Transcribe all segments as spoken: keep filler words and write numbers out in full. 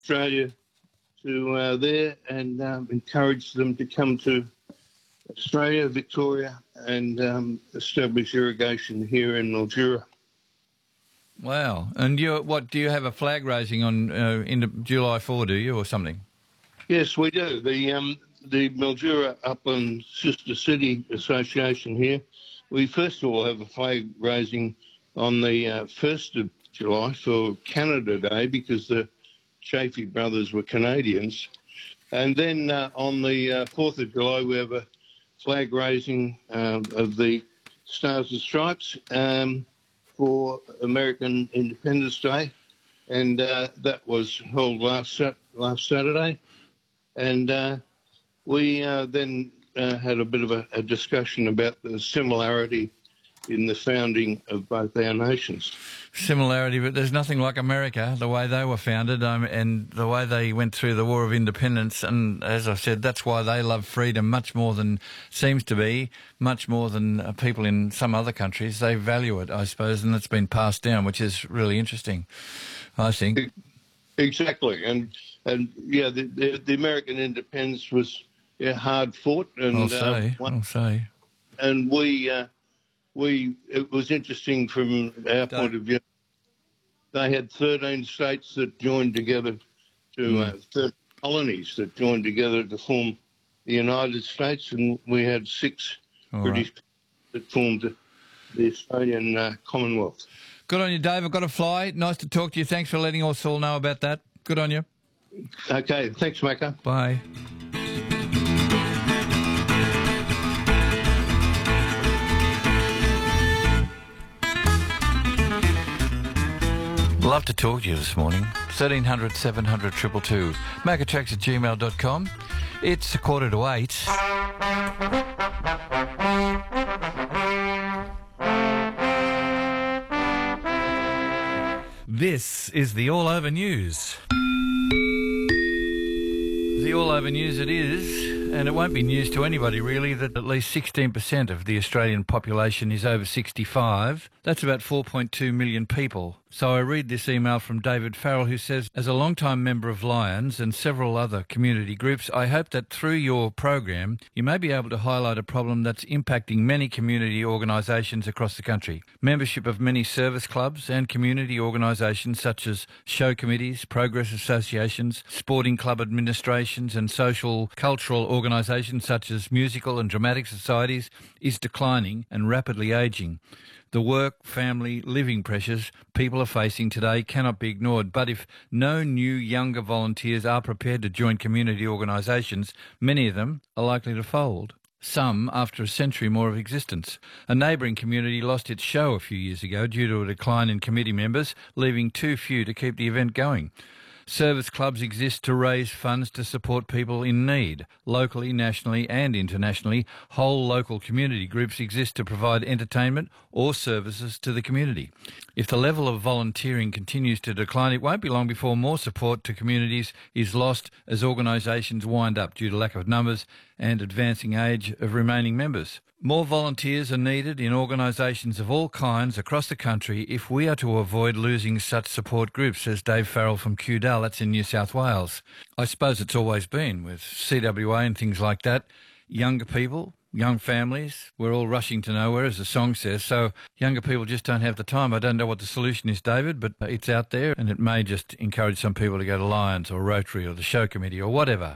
Australia to uh, there and um, encourage them to come to Australia, Victoria, and um, establish irrigation here in Mildura. Wow. And you, what, do you have a flag raising on uh, in July fourth, do you, or something? Yes, we do. The um, the Mildura Upland Sister City Association here, we first of all have a flag raising on the uh, first of July for Canada Day because the Chaffee brothers were Canadians. And then uh, on the uh, fourth of July, we have a flag raising um, of the Stars and Stripes um, for American Independence Day. And uh, that was held last, sat- last Saturday. And uh, we uh, then uh, had a bit of a, a discussion about the similarity in the founding of both our nations. Similarity, but there's nothing like America, the way they were founded um, and the way they went through the War of Independence. And as I said, that's why they love freedom much more than seems to be, much more than uh, people in some other countries. They value it, I suppose, and it's been passed down, which is really interesting, I think. Exactly. And, and yeah, the, the, the American independence was yeah, hard fought. And, I'll say, uh, I'll say. And we... Uh, We it was interesting from our Don't. point of view. They had thirteen states that joined together to mm. uh, thirteen colonies that joined together to form the United States, and we had six All British right. that formed the, the Australian uh, Commonwealth. Good on you, Dave. I've got to fly. Nice to talk to you. Thanks for letting us all know about that. Good on you. Okay, thanks, Macca. Bye. Love to talk to you this morning. thirteen hundred, seven hundred, two two two. Maccatracks at gmail dot com. It's a quarter to eight. This is the All Over News. The All Over News it is, and it won't be news to anybody really that at least sixteen percent of the Australian population is over sixty-five. That's about four point two million people. So I read this email from David Farrell who says, as a long-time member of Lions and several other community groups, I hope that through your program you may be able to highlight a problem that's impacting many community organisations across the country. Membership of many service clubs and community organisations such as show committees, progress associations, sporting club administrations and social cultural organisations such as musical and dramatic societies is declining and rapidly ageing. The work, family, living pressures people are facing today cannot be ignored, but if no new younger volunteers are prepared to join community organisations, many of them are likely to fold. Some after a century more of existence. A neighbouring community lost its show a few years ago due to a decline in committee members, leaving too few to keep the event going. Service clubs exist to raise funds to support people in need. Locally, nationally and internationally, whole local community groups exist to provide entertainment or services to the community. If the level of volunteering continues to decline, it won't be long before more support to communities is lost as organisations wind up due to lack of numbers and advancing age of remaining members. More volunteers are needed in organisations of all kinds across the country if we are to avoid losing such support groups, says Dave Farrell from Cudal, that's in New South Wales. I suppose it's always been with C W A and things like that. Younger people, young families, we're all rushing to nowhere, as the song says, so younger people just don't have the time. I don't know what the solution is, David, but it's out there and it may just encourage some people to go to Lions or Rotary or the show committee or whatever.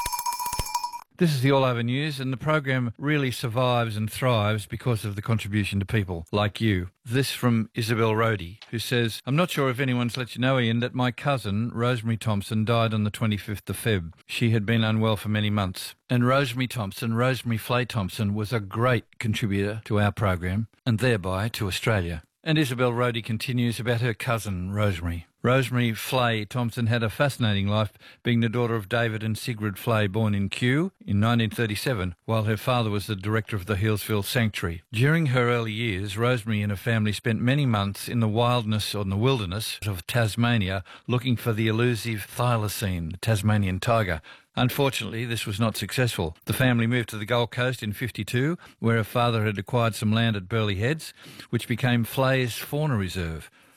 This is the All Over News, and the program really survives and thrives because of the contribution to people like you. This from Isabel Rhodey, who says, I'm not sure if anyone's let you know, Ian, that my cousin, Rosemary Thompson, died on the twenty-fifth of February. She had been unwell for many months. And Rosemary Thompson, Rosemary Flay Thompson, was a great contributor to our program, and thereby to Australia. And Isabel Rhodey continues about her cousin, Rosemary. Rosemary Flay Thompson had a fascinating life, being the daughter of David and Sigrid Flay, born in Kew in nineteen thirty-seven, while her father was the director of the Healesville Sanctuary. During her early years, Rosemary and her family spent many months in the wildness or in the wilderness of Tasmania looking for the elusive thylacine, the Tasmanian tiger. Unfortunately, this was not successful. The family moved to the Gold Coast in fifty-two, where her father had acquired some land at Burleigh Heads, which became Flay's Fauna Reserve.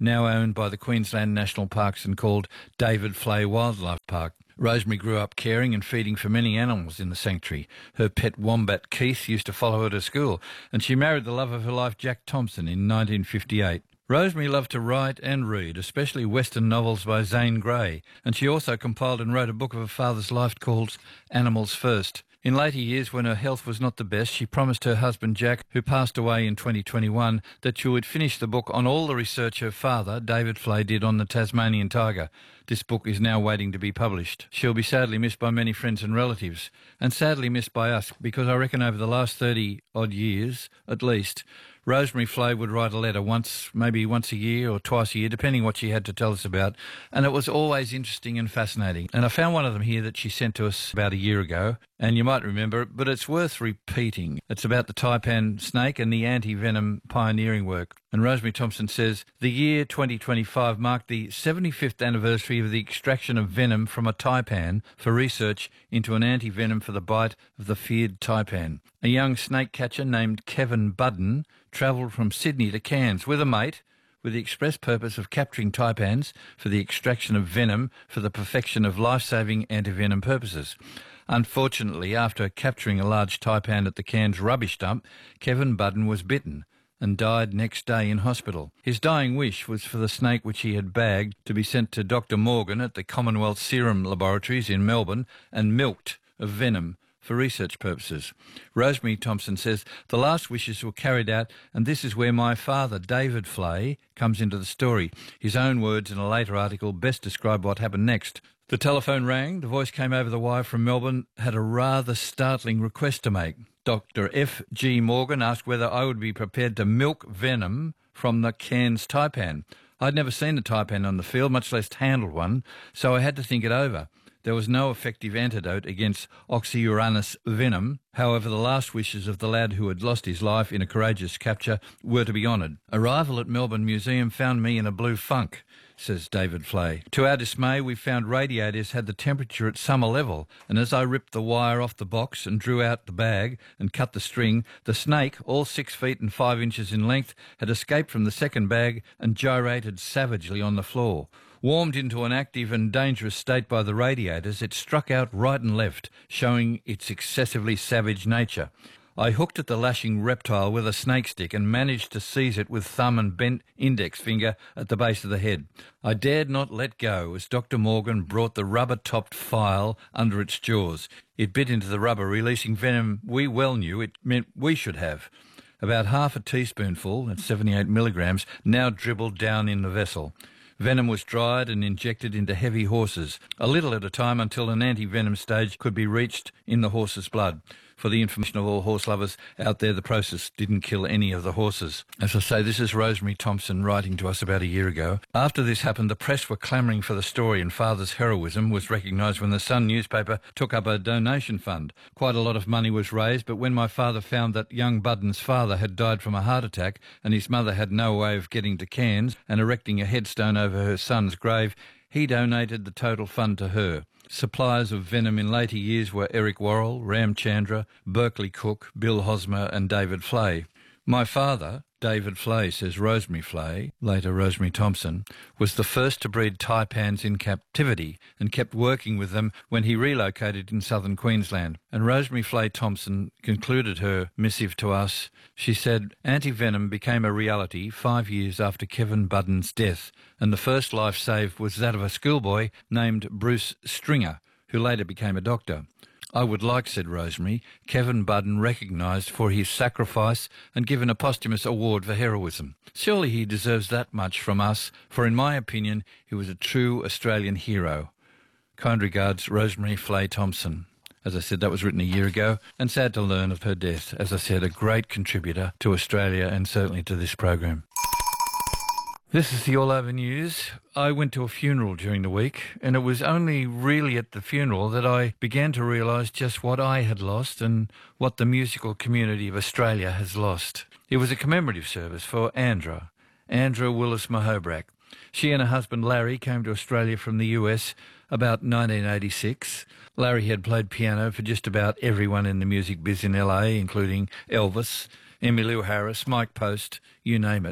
now owned by the Queensland National Parks and called David Flay Wildlife Park. Rosemary grew up caring and feeding for many animals in the sanctuary. Her pet wombat Keith used to follow her to school, and she married the love of her life Jack Thompson in nineteen fifty-eight. Rosemary loved to write and read, especially Western novels by Zane Grey, and she also compiled and wrote a book of her father's life called Animals First. In later years, when her health was not the best, she promised her husband Jack, who passed away in twenty twenty-one, that she would finish the book on all the research her father, David Flay, did on the Tasmanian tiger. This book is now waiting to be published. She'll be sadly missed by many friends and relatives, and sadly missed by us, because I reckon over the last thirty-odd years, at least, Rosemary Flay would write a letter once, maybe once a year or twice a year, depending what she had to tell us about, and it was always interesting and fascinating. And I found one of them here that she sent to us about a year ago, and you might remember it, but it's worth repeating. It's about the taipan snake and the anti-venom pioneering work. And Rosemary Thompson says, the year twenty twenty-five marked the seventy-fifth anniversary of the extraction of venom from a taipan for research into an anti-venom for the bite of the feared taipan. A young snake catcher named Kevin Budden travelled from Sydney to Cairns with a mate with the express purpose of capturing taipans for the extraction of venom for the perfection of life-saving anti-venom purposes. Unfortunately, after capturing a large taipan at the Cairns rubbish dump, Kevin Budden was bitten and died next day in hospital. His dying wish was for the snake which he had bagged to be sent to Doctor Morgan at the Commonwealth Serum Laboratories in Melbourne and milked of venom for research purposes. Rosemary Thompson says, the last wishes were carried out, and this is where my father, David Flay, comes into the story. His own words in a later article best describe what happened next. The telephone rang, the voice came over the wire from Melbourne, had a rather startling request to make. Doctor F G Morgan asked whether I would be prepared to milk venom from the Cairns taipan. I'd never seen a taipan on the field, much less handled one, so I had to think it over. There was no effective antidote against Oxyuranus venom. However, the last wishes of the lad who had lost his life in a courageous capture were to be honoured. Arrival at Melbourne Museum found me in a blue funk, says David Flay. To our dismay, we found radiators had the temperature at summer level, and as I ripped the wire off the box and drew out the bag and cut the string, the snake, all six feet and five inches in length, had escaped from the second bag and gyrated savagely on the floor. Warmed into an active and dangerous state by the radiators, it struck out right and left, showing its excessively savage nature. I hooked at the lashing reptile with a snake stick and managed to seize it with thumb and bent index finger at the base of the head. I dared not let go as Doctor Morgan brought the rubber-topped file under its jaws. It bit into the rubber, releasing venom we well knew it meant we should have. About half a teaspoonful, at seventy-eight milligrams, now dribbled down in the vessel. Venom was dried and injected into heavy horses, a little at a time until an anti-venom stage could be reached in the horse's blood. For the information of all horse lovers out there, the process didn't kill any of the horses. As I say, this is Rosemary Thompson writing to us about a year ago. After this happened, the press were clamouring for the story, and Father's heroism was recognised when the Sun newspaper took up a donation fund. Quite a lot of money was raised, but when my father found that young Budden's father had died from a heart attack and his mother had no way of getting to Cairns and erecting a headstone over her son's grave, he donated the total fund to her. Suppliers of venom in later years were Eric Worrell, Ram Chandra, Berkeley Cook, Bill Hosmer and David Flay. My father, David Flay, says Rosemary Flay, later Rosemary Thompson, was the first to breed taipans in captivity and kept working with them when he relocated in southern Queensland. And Rosemary Flay Thompson concluded her missive to us. She said, anti-venom became a reality five years after Kevin Budden's death, and the first life saved was that of a schoolboy named Bruce Stringer, who later became a doctor. I would like, said Rosemary, Kevin Budden recognised for his sacrifice and given a posthumous award for heroism. Surely he deserves that much from us, for in my opinion he was a true Australian hero. Kind regards, Rosemary Flay Thompson. As I said, that was written a year ago, and sad to learn of her death. As I said, a great contributor to Australia and certainly to this program. This is the All Over News. I went to a funeral during the week, and it was only really at the funeral that I began to realise just what I had lost and what the musical community of Australia has lost. It was a commemorative service for Andra, Andra Willis Mahobrak. She and her husband Larry came to Australia from the U S about nineteen eighty-six. Larry had played piano for just about everyone in the music biz in L A, including Elvis, Emmylou Harris, Mike Post, you name it.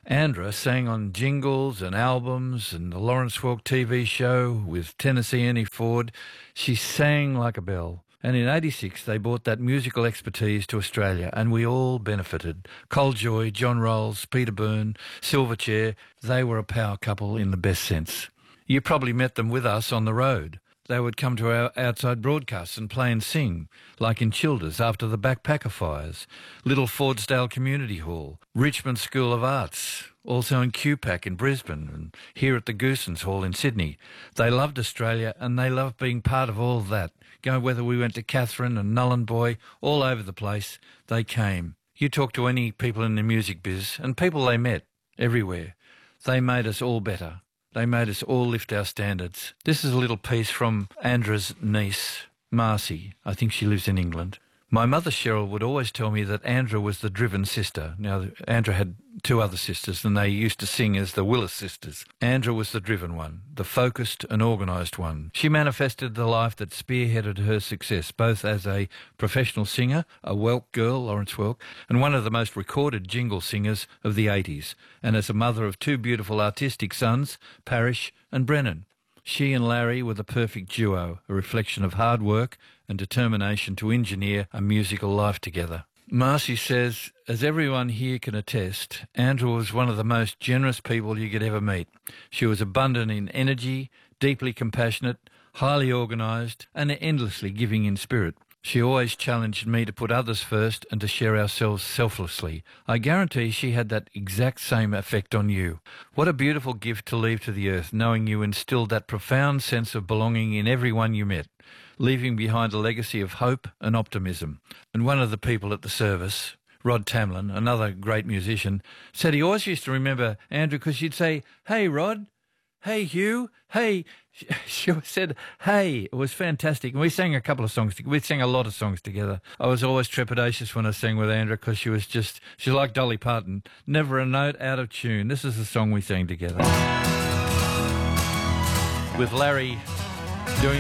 Andra sang on jingles and albums and the Lawrence Welk T V show with Tennessee Ernie Ford. She sang like a bell. And in eighty-six, they brought that musical expertise to Australia, and we all benefited. Col Joy, John Rolls, Peter Byrne, Silverchair, they were a power couple in the best sense. You probably met them with us on the road. They would come to our outside broadcasts and play and sing, like in Childers after the Backpacker fires, Little Fordsdale Community Hall, Richmond School of Arts, also in Q PAC in Brisbane and here at the Goosens Hall in Sydney. They loved Australia and they loved being part of all that. Going whether we went to Catherine and Nhulunbuy, all over the place, they came. You talk to any people in the music biz and people they met everywhere. They made us all better. They made us all lift our standards. This is a little piece from Andra's niece, Marcy. I think she lives in England. My mother, Cheryl, would always tell me that Andra was the driven sister. Now, Andra had two other sisters, and they used to sing as the Willis sisters. Andra was the driven one, the focused and organised one. She manifested the life that spearheaded her success, both as a professional singer, a Welk girl, Lawrence Welk, and one of the most recorded jingle singers of the eighties, and as a mother of two beautiful artistic sons, Parish and Brennan. She and Larry were the perfect duo, a reflection of hard work and determination to engineer a musical life together. Marcy says, as everyone here can attest, Andra was one of the most generous people you could ever meet. She was abundant in energy, deeply compassionate, highly organised, and endlessly giving in spirit. She always challenged me to put others first and to share ourselves selflessly. I guarantee she had that exact same effect on you. What a beautiful gift to leave to the earth, knowing you instilled that profound sense of belonging in everyone you met, leaving behind a legacy of hope and optimism. And one of the people at the service, Rod Tamlin, another great musician, said he always used to remember Andra because she'd say, "Hey, Rod. Hey, Hugh. Hey." She said, "Hey." It was fantastic. And we sang a couple of songs. We sang a lot of songs together. I was always trepidatious when I sang with Andra because she was just, she's like Dolly Parton, never a note out of tune. This is the song we sang together. With Larry doing